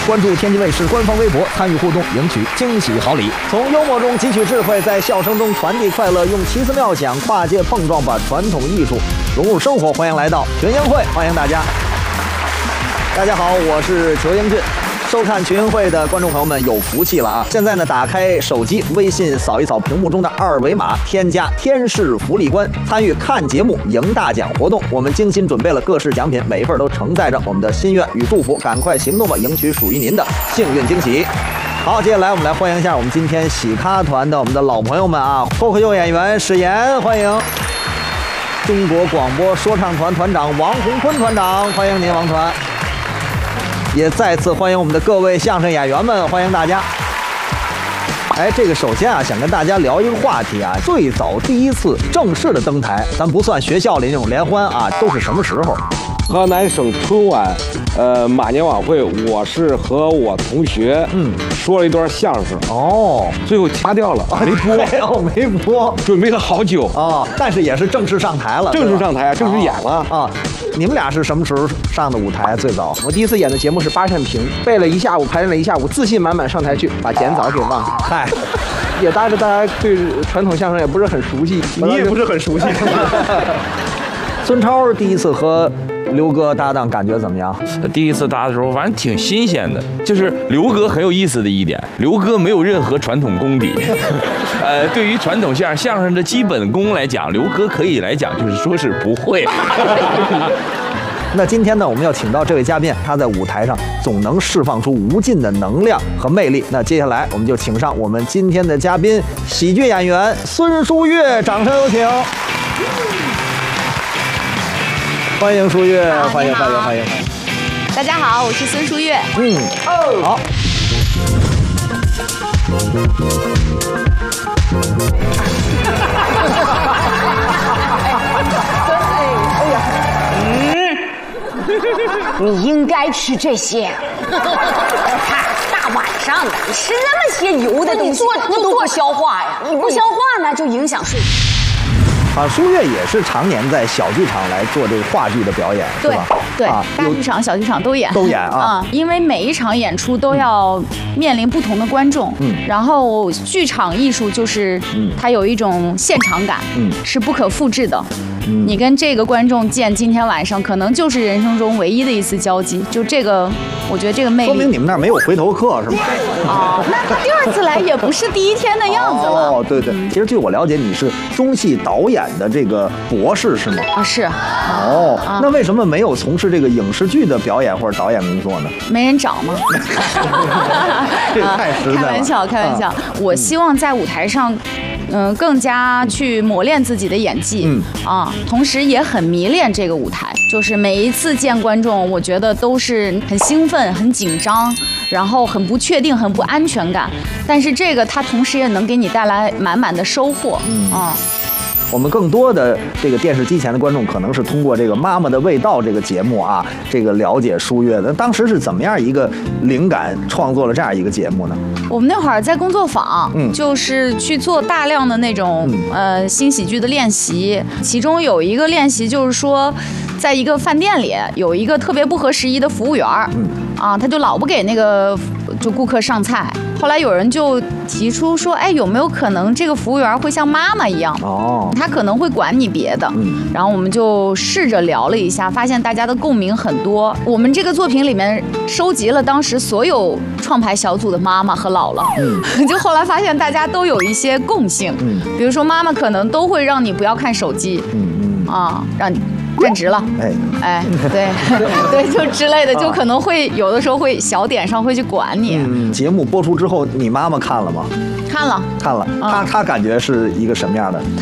关注天津卫视官方微博，参与互动，赢取惊喜好礼。从幽默中汲取智慧，在笑声中传递快乐，用奇思妙想跨界碰撞，把传统艺术融入生活。欢迎来到群英会，欢迎大家。大家好，我是裘英俊。收看群英会的观众朋友们有福气了啊！现在呢，打开手机微信，扫一扫屏幕中的二维码，添加天视福利官，参与看节目赢大奖活动。我们精心准备了各式奖品，每一份都承载着我们的心愿与祝福，赶快行动吧，赢取属于您的幸运惊喜。好，接下来我们来欢迎一下我们今天喜咖团的我们的老朋友们啊，脱口秀演员史岩，欢迎；中国广播说唱团团长王洪坤团长，欢迎您王团。也再次欢迎我们的各位相声演员们，欢迎大家。哎，这个首先啊，想跟大家聊一个话题啊，最早第一次正式的登台，咱不算学校里那种联欢啊，都是什么时候？ 河南省春晚，马年晚会，我是和我同学，说了一段相声，最后掐掉了，没播， 没播， 准备了好久啊，但是也是正式上台了， 正式上台，正式演了啊。你们俩是什么时候上的舞台？最早， 我第一次演的节目是八扇屏，背了一下午，排练了一下午，自信满满上台去，把剪枣给忘了。 嗨， 也搭着大家对传统相声也不是很熟悉， 你也不是很熟悉。 孙超第一次和刘哥搭档，感觉怎么样？ 第一次搭的时候，反正挺新鲜的。就是刘哥很有意思的一点，刘哥没有任何传统功底。对于传统相声的基本功来讲，刘哥可以来讲就是说是不会。 那今天呢，我们要请到这位嘉宾，他在舞台上总能释放出无尽的能量和魅力。那接下来我们就请上我们今天的嘉宾，喜剧演员孙书岳，掌声有请。欢迎书岳，欢迎。 大家好，我是孙书岳。 好。 你应该吃这些。看大晚上的，你吃那么些油的东西，那都不消化呀。你不消化呢，就影响睡。 书岳也是常年在小剧场来做这个话剧的表演，是吧？ 对，大剧场、小剧场都演啊。 因为每一场演出都要面临不同的观众，然后剧场艺术就是它有一种现场感，是不可复制的。你跟这个观众见今天晚上，可能就是人生中唯一的一次交集。就这个，我觉得这个魅力。 说明你们那儿没有回头客是吗？ 那他第二次来也不是第一天的样子了。 对。其实据我了解，你是中戏导演的这个博士是吗？ 是。 那为什么没有从事这个影视剧的表演或者导演工作呢？ 没人找吗？ 这太实在了。 开玩笑。我希望在舞台上。更加去磨练自己的演技，同时也很迷恋这个舞台。就是每一次见观众，我觉得都是很兴奋、很紧张，然后很不确定、很不安全感。但是这个它同时也能给你带来满满的收获， 我们更多的这个电视机前的观众，可能是通过这个《妈妈的味道》这个节目啊，这个了解书岳的。当时是怎么样一个灵感创作了这样一个节目呢？ 我们那会儿在工作坊，就是去做大量的那种新喜剧的练习，其中有一个练习就是说，在一个饭店里有一个特别不合时宜的服务员，他就老不给那个就顾客上菜。后来有人就提出说，哎，有没有可能这个服务员会像妈妈一样？他可能会管你别的。然后我们就试着聊了一下，发现大家的共鸣很多。我们这个作品里面收集了当时所有创牌小组的妈妈和姥姥，就后来发现大家都有一些共性，比如说妈妈可能都会让你不要看手机，让你站直了，对，就之类的，就可能会有的时候会小点上会去管你。 节目播出之后，你妈妈看了吗？ 看了， 她感觉是一个什么样的？